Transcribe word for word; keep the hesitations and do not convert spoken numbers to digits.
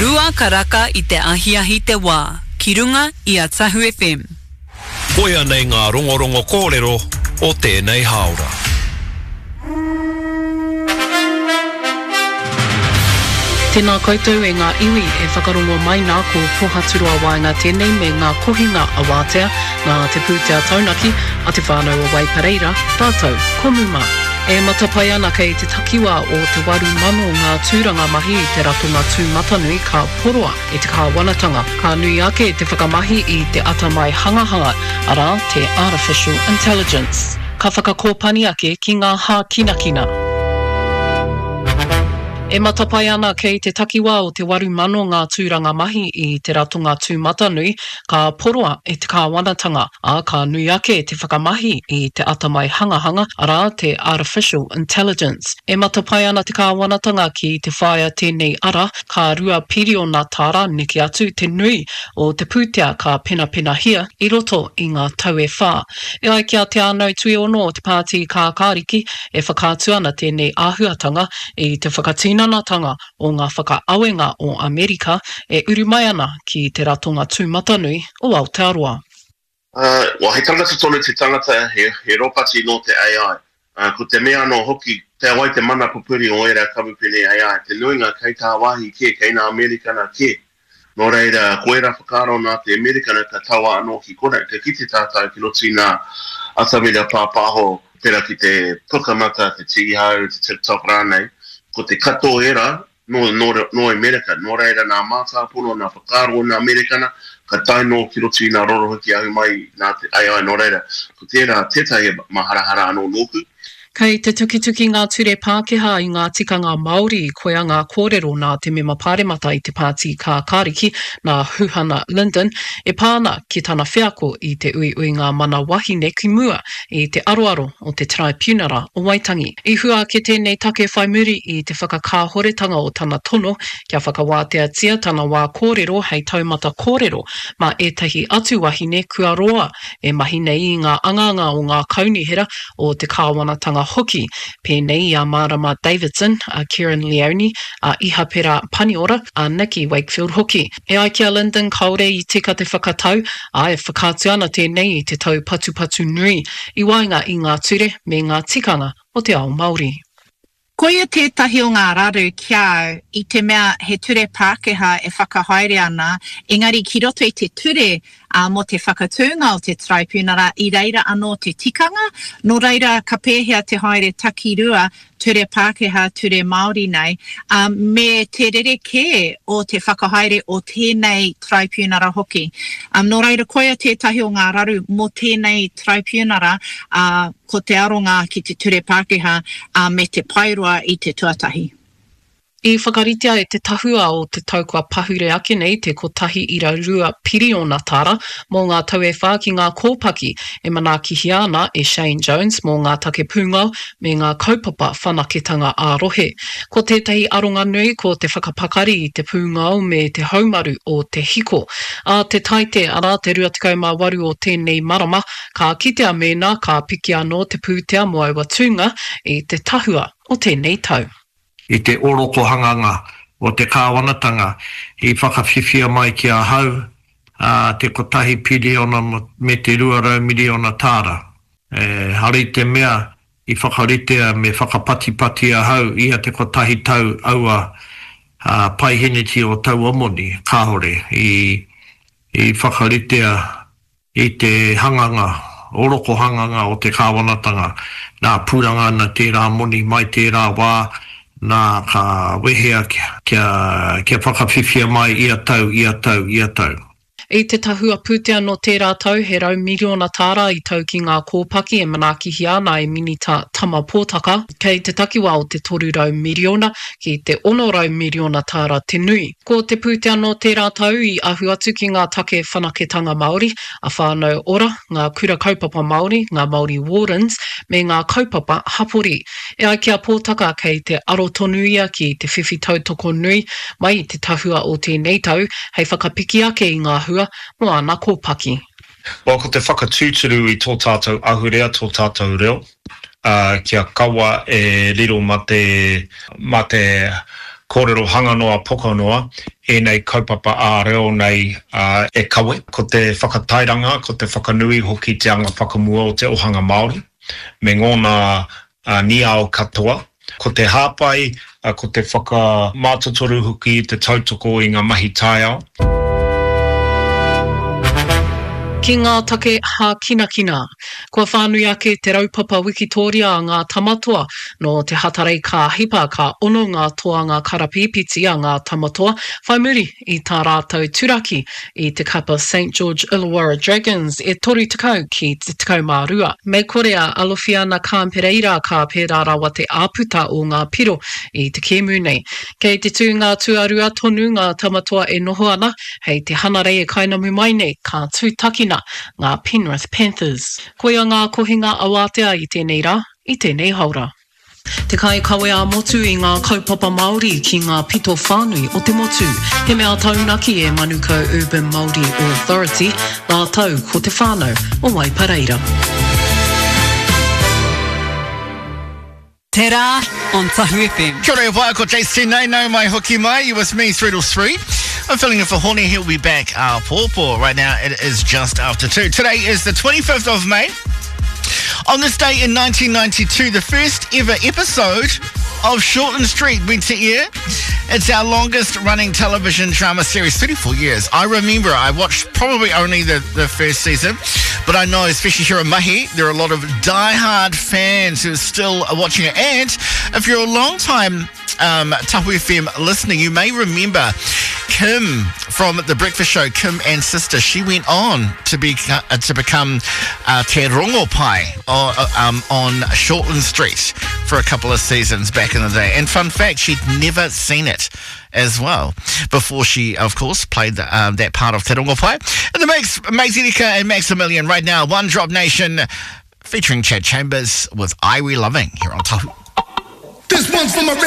Rua karaka i te ahiahi te wā. Ki runga i a Tahu F M. Koia nei ngā rongorongo kōrero o tēnei haora. Tēnā koutou e ngā iwi e whakarongo mai nā ko pohaturua wainga tēnei me ngā kohinga a wātea, ngā te pūtea taunaki, a te whānau o Waipareira, tātou, komuma. E matapai ana kei te takiwa o te waru mano ngā tūranga mahi i te ratonga tūmatanui ka poroa e te kāwanatanga. Ka nui ake te whakamahi i te atamai hangahanga, ara te Artificial Intelligence. Ka whakakōpani ake ki ngā hā kinakina. E matapai ana kei te takiwa o te waru mano ngā tūranga mahi i te ratonga tūmatanui ka poroa e te kāwanatanga, a ka nui ake te whakamahi i te atamai hangahanga, ara te Artificial Intelligence. E matapai ana te kāwanatanga ki te whaia tēnei ara, ka rua pirio nā tāra niki atu te nui o te pūtea ka pena pena hia i roto i ngā tau e whā. E ai kia te anau tui ono o te pāti kā kāriki e whakātu ana tēnei āhuatanga i te whakatina tanga o ngā whakaawenga o Amerika e uru mai ana ki te ratonga tūmatanui o Aotearoa. Uh, wa he tangata tonu te tangata he, he ropati no te A I. Uh, ko te mea no hoki te awai te mana pupuri o era kawipene A I. Te nuinga kei tā wahi ke, kei nā Amerika na ke. No reira, ko era whakaro nā te Amerika na ka tawa anō ki kona. Te kiti tātai ki noti nā atamira pāpāho pera ki te tokamata, te tigihau, te TikTok rānei. Ko te kato era no, no, no Amerika, no reira nā mātā pono, nā whakaro nā Amerikana, ka taino ki roti nā rorohiki ahu mai nā te A I no reira. Ko tērā tētai maharahara anō nōku. Kei te tukituki ngā ture Pākehā i ngā tikanga Māori i koea ngā kōrero nā te mema pāremata i te pāti kā kāriki nā Huhana Linden e pāna ki tana whiako i te ui ui ngā mana wahine ki mua i te aroaro o te Tribunara o Waitangi. I hua ke tēnei take whai muri i te whakakāhoretanga o tana tono kia whakawātea tia tana wā kōrero hei taumata kōrero ma etahi atu wahine kua roa e mahine i ngā anganga o ngā kaunihera o te kāwanatanga hoki, pēnei a Marama Davidson, a Kieran Leone, a Iha Pera Paniora, a Nikki Wakefield hoki. E ai kia Linden kaore i tika te whakatau, a e whakātu ana tēnei i te tau patu patu nui, i wainga i ngā ture me ngā tikanga o te ao Māori. Koia tētahi o ngā raru kia au i te mea he ture Pākehā e whakahaere ana, engari ki roto i te ture a mo te whakatūnga o te Tribunara i reira anō te tikanga, no reira ka pēhea te haere takirua ture Pākehā, ture Māori nei, um, me te rereke o te whakahaere o tēnei Tribunara hoki. Um, no reira koia tētahi o ngā raru mo tēnei Tribunara uh, ko te aronga ki te ture Pākehā uh, me te pairua i te tuatahi. I whakaritea e te tahua o te taukua pahure ake nei te kotahi ira rua piriona tāra mō ngā tau e whā ki ngā kōpaki e manakihi ana e Shane Jones mō ngā take pūngau me ngā kaupapa whanaketanga ārohe. Ko tētahi aronga nui ko te whakapakari i te pūngau me te haumaru o te hiko. A te taite ara te rua tekau mā waru o tēnei marama ka kitea mēnā ka piki anō te pūtea mo aua tūnga i te tahua o tēnei tau. I te oroko hanganga o te kāwanatanga i whakawhiwhia mai ki a hau uh, te kotahi piriona me te ruarau miliona tāra. E, hari te mea i whakaritea me whakapatipati a hau ia te kotahi tau aua uh, paiheneti o tau omoni kāhore i, i whakaritea i te hanganga, oroko hanganga o te kāwanatanga nā pūranga na tērā moni mai tērā wā nā ka wehea kia, kia, kia whakawhiwhia mai ia tau, ia tau, ia tau. I te tahua pūtea no tērā tau, he rau miliona tāra i tau ki ngā kōpaki e manakihi ana e minita tama pōtaka, kei te takiwa o te toru rau miliona ki te ono rau miliona tāra te nui. Ko te pūtea no tērā tau i ahu atu ki ngā take whanaketanga Māori, a whānau ora, ngā kura kaupapa Māori, ngā Māori Wardens, me ngā kaupapa hapori. E ai kia pōtaka kei te aro tonuia ki te whiwhi tautoko nui, mai i te tahua o tēnei tau, hei whakapiki ake i ngā hua, mo ana kōpaki. Well, ko te whakatūturu i tō tātou ahurea, tō tātou reo, uh, kia kawa e riro ma te, ma te kōrero hanga noa poko noa, e nei kaupapa a reo nei uh, e kawe, ko te whakatairanga, ko te whakanui hoki te anga whakamua o te ohanga Māori, me ngōna uh, niao katoa, ko te hāpai, uh, ko te whakamātutoru hoki te tautoko i ngā mahi tāiao. Ki ngā take hā kina kina, kua whānui ake te raupapa Wikitoria a ngā tamatoa no te hatarei ka hipa ka ono ngā toanga karapipiti a ngā tamatoa, whai muri i tā rātou turaki i te kapa Saint George Illawarra Dragons e tori tekau ki te tekau mā rua. Me korea Alofiana Kāmpereira ka pērā rawa te āputa o ngā piro i te kēmu nei. Kei te tū ngā tuarua tonu ngā tamatoa e noho ana, hei te hanarei e kainamu mai nei ka tūtakina ngā Penrith Panthers. Koia ngā kohinga awatea i tēnei rā, i tēnei haura. Te kai kawe a motu i ngā kaupapa Māori ki ngā pito whānui o te motu. He mea taunaki e Manukau Urban Māori Authority, nā tau ko te whānau o Waipareira. Te rā on Tahu F M. Kia ora e wā, ko J C nei, no mai hoki mai. You with me, three till three. I'm filling in for Horny. He'll be back uh, Pōpō. Right now, it is just after two. Today is the twenty-fifth of May. On this day in nineteen ninety-two, the first ever episode of Shortland Street went to air. It's our longest running television drama series, thirty-four years. I remember I watched probably only the, the first season, but I know, especially here in Mahi, there are a lot of die-hard fans who are still watching it. And if you're a long-time um, Tahu F M listener, you may remember Kim from The Breakfast Show, Kim and Sister. She went on to be uh, to become uh, Te Rongopai uh, um, on Shortland Street for a couple of seasons back in the day. And fun fact, she'd never seen it as well before she, of course, played the, um, that part of Te Rongopai. And the Max, Max Edeka and Maximilian right now, One Drop Nation, featuring Chad Chambers with I We Loving here on Tahu. This one's for my